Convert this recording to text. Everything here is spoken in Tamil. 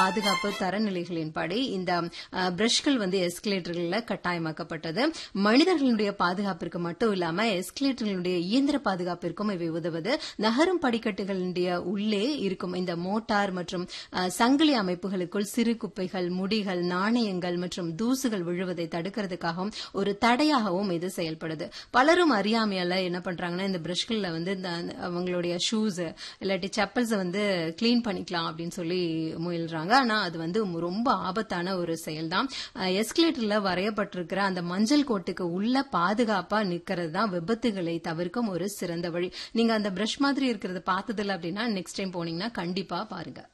பாதுகாப்பு தரநிலைகளின்படி இந்த பிரஷ்கள் வந்து எஸ்கலேட்டர்கள்ல கட்டாயமாக்கப்பட்டது. மனிதர்களுடைய பாதுகாப்பிற்கு மட்டும் இல்லாம எஸ்கலேட்டர்களுடைய இயந்திர பாதுகாப்பிற்கும் இவை உதவுது. நகரும் படிக்கட்டுகளுடைய உள்ளே இருக்கும் இந்த மோட்டார் மற்றும் சங்கிலி அமைப்புகளுக்குள் சிறு குப்பைகள், முடிகள், நாணயங்கள் மற்றும் தூசுகள் விழுவதை தடுக்கிறதுக்காகவும் ஒரு தடையாகவும் இது செயல்படுது. பலரும் அறியாமையால என்ன பண்றாங்கன்னா இந்த பிரஷ்கள்ல வந்து அவங்களுடைய ஷூஸ் இல்லாட்டி செப்பல்ஸ் வந்து கிளீன் பண்ணிக்கலாம் அப்படின்னு சொல்லி முயல்றாங்க. ஆனா அது வந்து ரொம்ப ஆபத்தான ஒரு செயல் தான். எஸ்கலேட்டர்ல வரையப்பட்டிருக்கிற அந்த மஞ்சள் கோட்டுக்கு உள்ள பாதுகாப்பா நிக்கிறது தான் விபத்துகளை தவிர்க்கும் ஒரு சிறந்த வழி. நீங்க அந்த பிரஷ் மாதிரி இருக்கிறத பார்த்ததில்ல அப்படின்னா நெக்ஸ்ட் டைம் போனீங்கன்னா கண்டிப்பா பாருங்க.